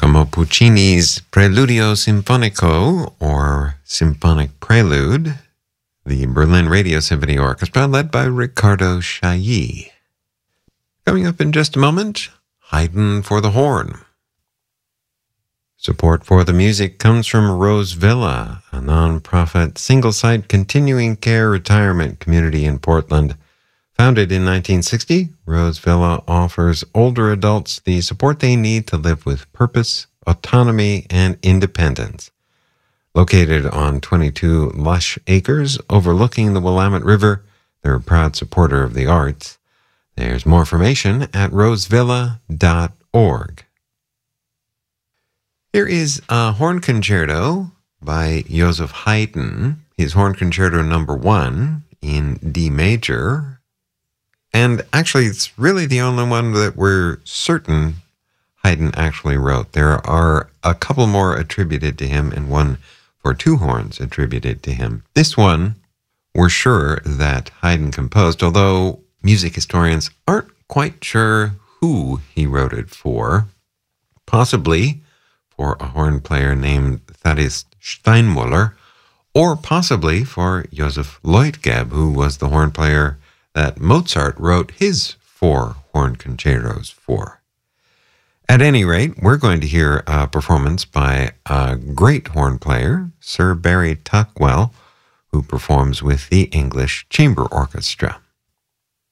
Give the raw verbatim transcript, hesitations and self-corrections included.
Giacomo Puccini's Preludio Sinfonico, or Symphonic Prelude, the Berlin Radio Symphony Orchestra, led by Riccardo Chailly. Coming up in just a moment, Haydn for the horn. Support for the music comes from Rose Villa, a non-profit single-site continuing care retirement community in Portland. Founded in nineteen sixty, Rose Villa offers older adults the support they need to live with purpose, autonomy, and independence. Located on twenty-two lush acres overlooking the Willamette River, they're a proud supporter of the arts. There's more information at rosevilla dot org. Here is a horn concerto by Joseph Haydn, his horn concerto number one in D major. And actually, it's really the only one that we're certain Haydn actually wrote. There are a couple more attributed to him and one for two horns attributed to him. This one, we're sure that Haydn composed, although music historians aren't quite sure who he wrote it for. Possibly for a horn player named Thaddeus Steinmuller, or possibly for Joseph Leutgeb, who was the horn player that Mozart wrote his four horn concertos for. At any rate, we're going to hear a performance by a great horn player, Sir Barry Tuckwell, who performs with the English Chamber Orchestra.